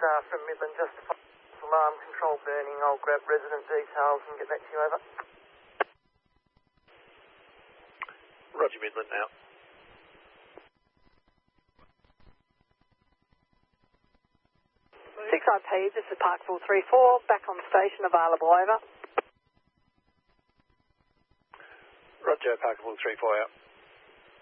from Midland, just alarm control burning. I'll grab resident details and get back to you, over. Roger, Midland now. 6IP, this is Parkville 34, back on station, available, over. Roger, Parkville 34 out.